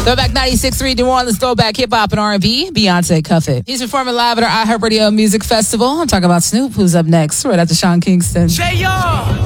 Throwback 96.3 New Orleans Throwback Hip Hop and R&B. Beyonce, Cuff It. He's performing live at our iHeartRadio Music Festival. I'm talking about Snoop, who's up next, right after Sean Kingston. J.R.